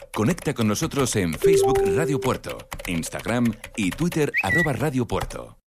Conecta con nosotros en Facebook Radio Puerto, Instagram y Twitter @Radio Puerto.